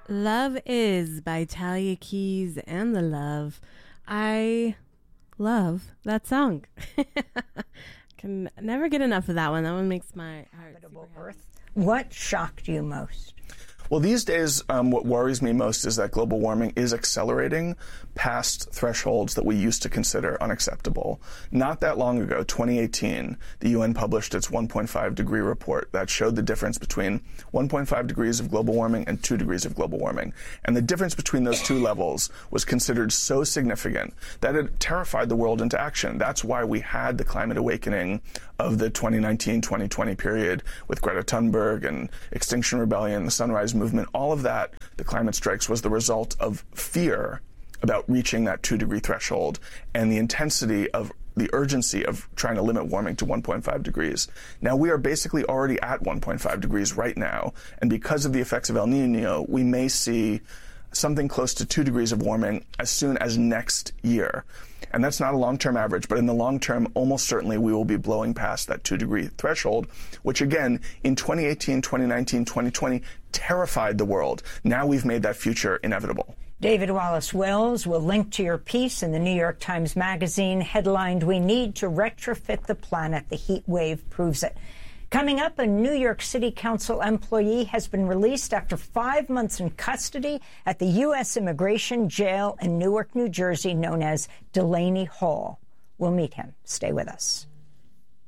Love Is by Talia Keys and The Love. I love that song. Can never get enough of that one. That one makes my heart super happy. What shocked you most? Well, these days, what worries me most is that global warming is accelerating past thresholds that we used to consider unacceptable. Not that long ago, 2018, the UN published its 1.5 degree report that showed the difference between 1.5 degrees of global warming and 2 degrees of global warming. And the difference between those two levels was considered so significant that it terrified the world into action. That's why we had the climate awakening of the 2019-2020 period with Greta Thunberg and Extinction Rebellion, the Sunrise Movement. All of that, the climate strikes, was the result of fear about reaching that 2-degree threshold and the intensity of the urgency of trying to limit warming to 1.5 degrees. Now, we are basically already at 1.5 degrees right now, and because of the effects of El Nino, we may see something close to 2 degrees of warming as soon as next year. And that's not a long-term average, but in the long term, almost certainly we will be blowing past that 2-degree threshold, which again, in 2018, 2019, 2020, terrified the world. Now we've made that future inevitable. David Wallace Wells will link to your piece in the New York Times Magazine, headlined, "We Need to Retrofit the Planet. The Heat Wave Proves It." Coming up, a New York City Council employee has been released after 5 months in custody at the U.S. Immigration Jail in Newark, New Jersey, known as Delaney Hall. We'll meet him. Stay with us.